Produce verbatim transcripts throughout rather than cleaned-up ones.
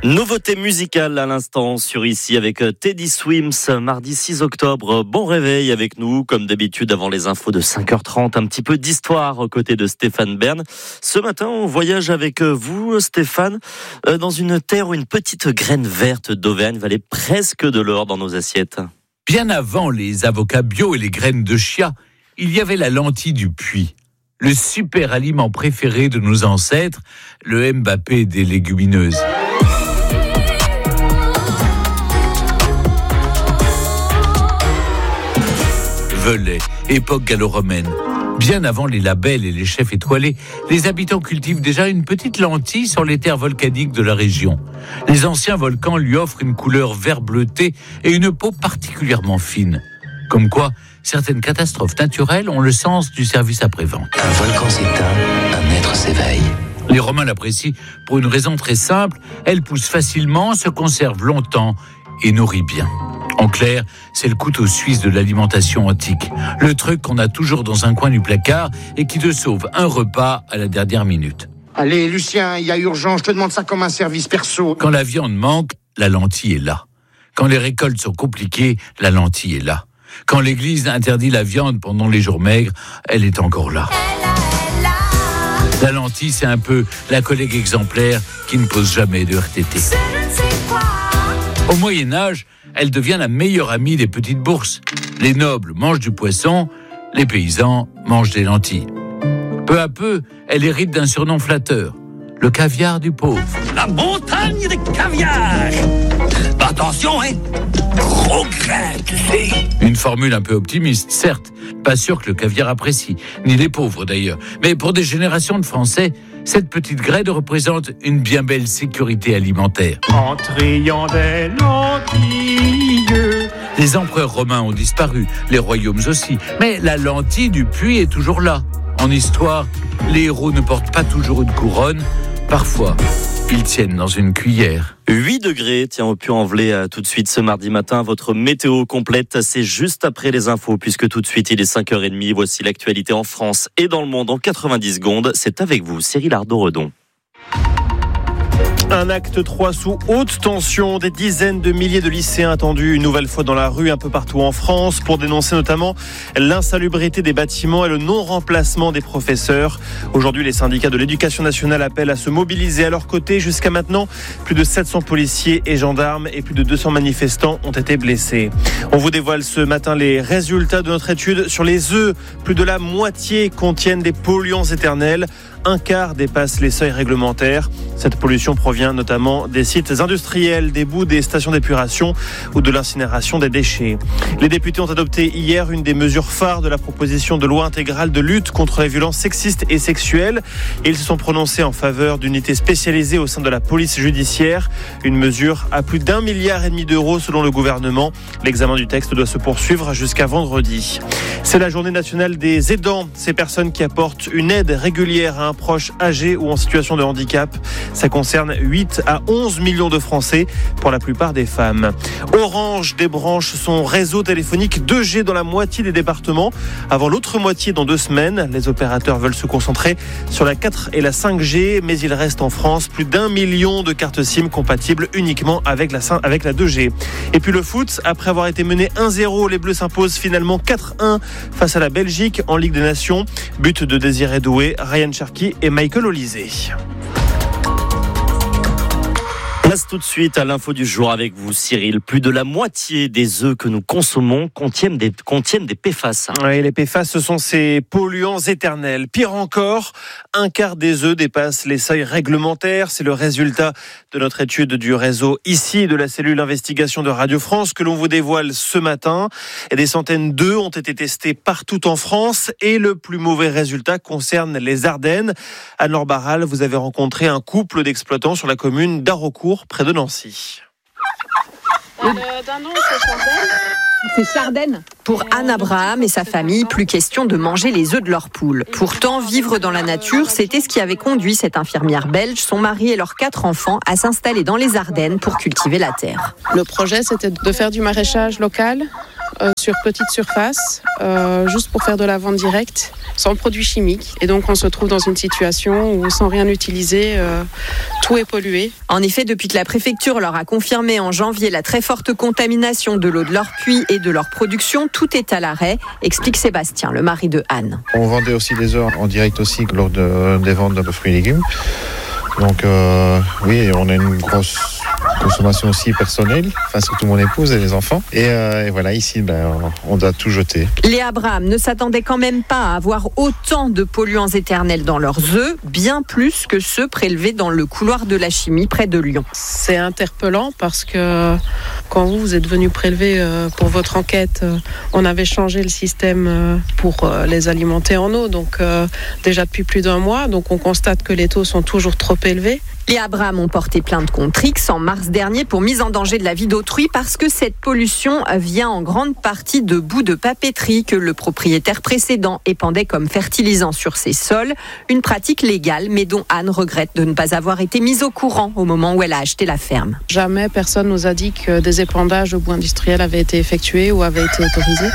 Nouveauté musicale à l'instant sur Ici avec Teddy Swims, mardi six octobre. Bon réveil avec nous, comme d'habitude avant les infos de cinq heures trente. Un petit peu d'histoire aux côtés de Stéphane Bern. Ce matin, on voyage avec vous, Stéphane, dans une terre où une petite graine verte d'Auvergne valait presque de l'or dans nos assiettes. Bien avant les avocats bio et les graines de chia, il y avait la lentille du puits. Le super aliment préféré de nos ancêtres, le Mbappé des légumineuses. Velay, époque gallo-romaine. Bien avant les labels et les chefs étoilés, les habitants cultivent déjà une petite lentille sur les terres volcaniques de la région. Les anciens volcans lui offrent une couleur vert bleuté et une peau particulièrement fine. Comme quoi, certaines catastrophes naturelles ont le sens du service après-vente. Un volcan s'éteint, un être s'éveille. Les Romains l'apprécient pour une raison très simple, elle pousse facilement, se conserve longtemps et nourrit bien. En clair, c'est le couteau suisse de l'alimentation antique. Le truc qu'on a toujours dans un coin du placard et qui te sauve un repas à la dernière minute. Allez, Lucien, il y a urgence, je te demande ça comme un service perso. Quand la viande manque, la lentille est là. Quand les récoltes sont compliquées, la lentille est là. Quand l'église interdit la viande pendant les jours maigres, elle est encore là. La lentille, c'est un peu la collègue exemplaire qui ne pose jamais de R T T. Au Moyen-Âge, elle devient la meilleure amie des petites bourses. Les nobles mangent du poisson, les paysans mangent des lentilles. Peu à peu, elle hérite d'un surnom flatteur, le caviar du pauvre. La montagne des caviar. Attention, hein, gros grain, tu sais. Une formule un peu optimiste, certes. Pas sûr que le caviar apprécie, ni les pauvres d'ailleurs. Mais pour des générations de Français, cette petite graine représente une bien belle sécurité alimentaire. En triant des lentilles. Les empereurs romains ont disparu, les royaumes aussi. Mais la lentille du puits est toujours là. En histoire, les héros ne portent pas toujours une couronne. Parfois, ils tiennent dans une cuillère. huit degrés, tiens, au Puy-en-Velay tout de suite ce mardi matin. Votre météo complète, c'est juste après les infos, puisque tout de suite il est cinq heures trente. Voici l'actualité en France et dans le monde en quatre-vingt-dix secondes. C'est avec vous, Cyril Ardo-Redon. Un acte trois sous haute tension. Des dizaines de milliers de lycéens attendus une nouvelle fois dans la rue un peu partout en France pour dénoncer notamment l'insalubrité des bâtiments et le non-remplacement des professeurs. Aujourd'hui, les syndicats de l'éducation nationale appellent à se mobiliser à leur côté. Jusqu'à maintenant, plus de sept cents policiers et gendarmes et plus de deux cents manifestants ont été blessés. On vous dévoile ce matin les résultats de notre étude sur les œufs. Plus de la moitié contiennent des polluants éternels. Un quart dépasse les seuils réglementaires. Cette pollution provient notamment des sites industriels, des boues des stations d'épuration ou de l'incinération des déchets. Les députés ont adopté hier une des mesures phares de la proposition de loi intégrale de lutte contre les violences sexistes et sexuelles. Et ils se sont prononcés en faveur d'unités spécialisées au sein de la police judiciaire. Une mesure à plus d'un milliard et demi d'euros selon le gouvernement. L'examen du texte doit se poursuivre jusqu'à vendredi. C'est la journée nationale des aidants. Ces personnes qui apportent une aide régulière à un proche âgé ou en situation de handicap. Ça concerne huit à onze millions de Français, pour la plupart des femmes. Orange débranche son réseau téléphonique deux G dans la moitié des départements, avant l'autre moitié dans deux semaines. Les opérateurs veulent se concentrer sur la quatre et la cinq G, mais il reste en France plus d'un million de cartes SIM compatibles uniquement avec la, avec la deux G. Et puis le foot, après avoir été mené un zéro, les Bleus s'imposent finalement quatre un face à la Belgique en Ligue des Nations. But de Désiré Doué, Ryan Cherki et Michael Olysée. Place tout de suite à l'info du jour avec vous, Cyril. Plus de la moitié des œufs que nous consommons contiennent des, contiennent des P F A S. Oui, les P F A S, ce sont ces polluants éternels. Pire encore, un quart des œufs dépassent les seuils réglementaires. C'est le résultat de notre étude du réseau Ici, de la cellule investigation de Radio France, que l'on vous dévoile ce matin. Et des centaines d'œufs ont été testés partout en France. Et le plus mauvais résultat concerne les Ardennes. Anne-Laure Barral, vous avez rencontré un couple d'exploitants sur la commune d'Haraucourt, près de Nancy. Euh, d'un nom, c'est Chardenne. C'est Chardenne. Pour Anne Abraham et sa famille, plus question de manger les œufs de leur poule. Pourtant, vivre dans la nature, c'était ce qui avait conduit cette infirmière belge, son mari et leurs quatre enfants à s'installer dans les Ardennes pour cultiver la terre. Le projet, c'était de faire du maraîchage local, euh, sur petite surface, euh, juste pour faire de la vente directe, sans produits chimiques. Et donc on se trouve dans une situation où sans rien utiliser, euh, tout est pollué. En effet, depuis que la préfecture leur a confirmé en janvier la très forte contamination de l'eau de leur puits et de leur production, tout est à l'arrêt, explique Sébastien, le mari de Anne. On vendait aussi des œufs en direct aussi lors de, des ventes de fruits et légumes. Donc euh, oui, on a une grosse consommation aussi personnelle, enfin surtout mon épouse et les enfants. Et, euh, et voilà, ici, ben, on doit tout jeter. Les Abraham ne s'attendaient quand même pas à avoir autant de polluants éternels dans leurs œufs, bien plus que ceux prélevés dans le couloir de la chimie près de Lyon. C'est interpellant parce que quand vous, vous êtes venu prélever euh, pour votre enquête, euh, on avait changé le système euh, pour euh, les alimenter en eau, donc euh, déjà depuis plus d'un mois, donc on constate que les taux sont toujours trop élevés. Les Abraham ont porté plainte contre X en mars dernier pour mise en danger de la vie d'autrui parce que cette pollution vient en grande partie de bouts de papeterie que le propriétaire précédent épandait comme fertilisant sur ses sols. Une pratique légale, mais dont Anne regrette de ne pas avoir été mise au courant au moment où elle a acheté la ferme. Jamais personne nous a dit que des épandages au bout industriel avaient été effectués ou avaient été autorisés.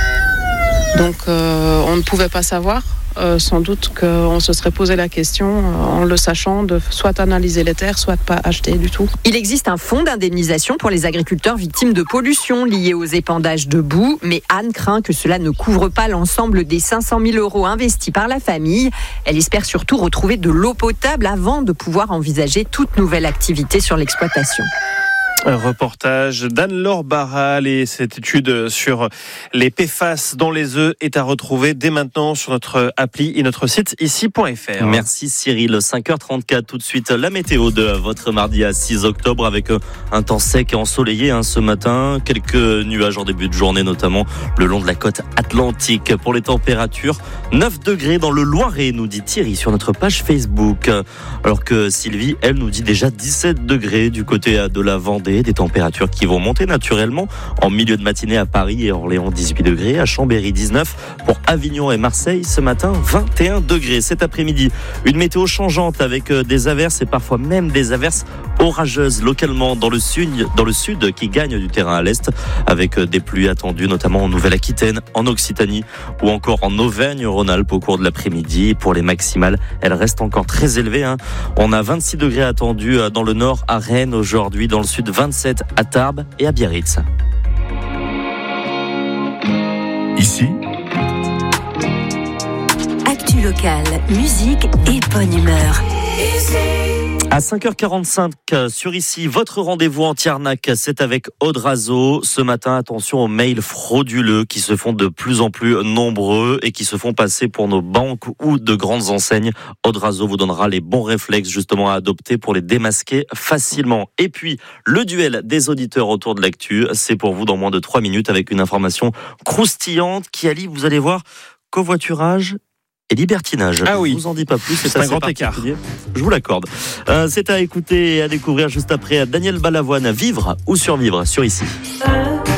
Donc euh, on ne pouvait pas savoir. Euh, sans doute qu'on se serait posé la question, euh, en le sachant, de soit analyser les terres, soit pas acheter du tout. Il existe un fonds d'indemnisation pour les agriculteurs victimes de pollution liée aux épandages de boue, mais Anne craint que cela ne couvre pas l'ensemble des cinq cent mille euros investis par la famille. Elle espère surtout retrouver de l'eau potable avant de pouvoir envisager toute nouvelle activité sur l'exploitation. Un reportage d'Anne-Laure Barral et cette étude sur les P F A S dans les œufs est à retrouver dès maintenant sur notre appli et notre site ici point f r. Merci Cyril, cinq heures trente-quatre tout de suite la météo de votre mardi à six octobre avec un temps sec et ensoleillé hein, ce matin, quelques nuages en début de journée notamment le long de la côte atlantique. Pour les températures, neuf degrés dans le Loiret nous dit Thierry sur notre page Facebook, alors que Sylvie elle nous dit déjà dix-sept degrés du côté de la Vendée. Des températures qui vont monter naturellement en milieu de matinée à Paris et Orléans dix-huit degrés, à Chambéry dix-neuf, pour Avignon et Marseille ce matin vingt et un degrés. Cet après-midi, une météo changeante avec des averses et parfois même des averses orageuses localement dans le sud, dans le sud qui gagne du terrain à l'est avec des pluies attendues notamment en Nouvelle-Aquitaine, en Occitanie ou encore en Auvergne-Rhône-Alpes au cours de l'après-midi. Pour les maximales, elles restent encore très élevées. Hein. On a vingt-six degrés attendus dans le nord à Rennes aujourd'hui, dans le sud vingt-sept à Tarbes et à Biarritz. Ici, actu locale, musique et bonne humeur. À cinq heures quarante-cinq sur Ici, votre rendez-vous anti-arnaque, c'est avec Audrazo. Ce matin, attention aux mails frauduleux qui se font de plus en plus nombreux et qui se font passer pour nos banques ou de grandes enseignes. Audrazo vous donnera les bons réflexes justement à adopter pour les démasquer facilement. Et puis, le duel des auditeurs autour de l'actu, c'est pour vous dans moins de trois minutes avec une information croustillante qui allie, vous allez voir, covoiturage et libertinage. Ah oui. Je vous en dis pas plus. C'est, c'est un grand écart. Je vous l'accorde. Euh, c'est à écouter et à découvrir juste après Daniel Balavoine, Vivre ou survivre sur Ici.